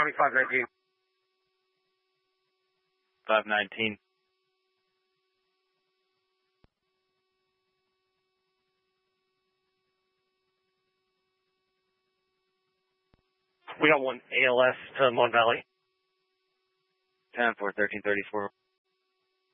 County 519. 519. We got one ALS to Mon Valley. 10-4, 1334.